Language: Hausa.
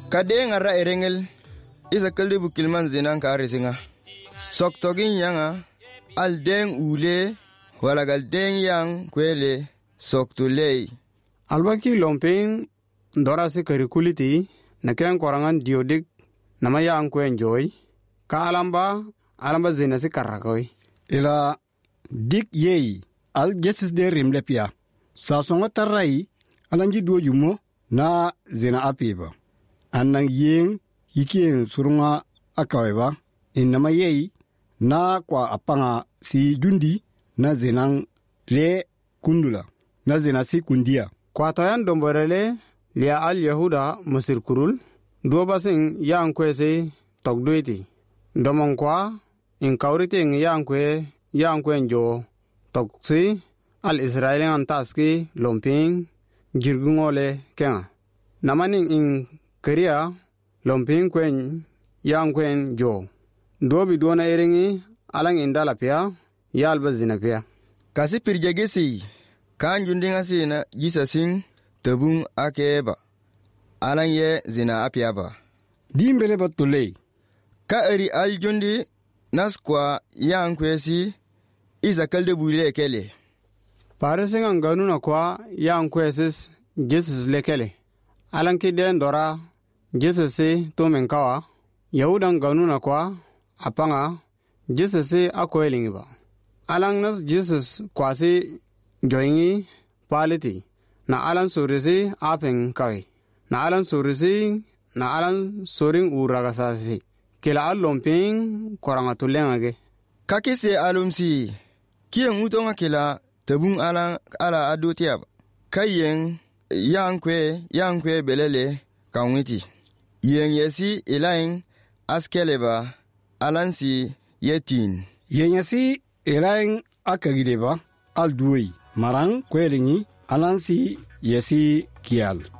Kadeng ara erengel isa kalde bukilman zinan ka resinga. Soktogin yanga al deng ule wala gal deng yang kwele soktulei. Albaki lomping ndora se kurikuliti na ken korangan diodik nama yang kwen joy ka alamba zina se karrakoi ila dik yei al Jesus de rimlepia sa songa tarai alanji duo jumo na zina apiba anang yeng yikien surunga akaweba inama yei na kwa apanga si jundi na zinang le kundula na zina si kundia kwa toyan domborele lia al yahuda musir kurul duo basing yang kwese tokduiti domon kwa in kauriting yang kwen jo toksi al israelian taski lomping jirgungole kenga namaning in korea lomping kwen yang kwen jo dobi duona erengi alang indala pia yalba zina pia kasi pirjagesi kan jundinga sina jisasin tabung akeba alang ye zina apiaba dimbele batulei ka eri aljundi naskwa yang kwesi isa kalde bule kele paresinga ganuna kwa yang kwesis Jesus lekele alang kiden dora Jesus to menkawa yahudan ganuna kwa apanga Jesus akoelingiba alang nas Jesus kwasi joingi paliti na alan surisi apeng kai na alan soring uragasasi kila alomping korangatulengage kakise alumsi kien utonga kila tabung ala adotiab kayen yankwe belele kawiti yen yesi elain askeleba alansi yetin yen yesi elain akagideba aldui marang kwelingi alansi yesi kial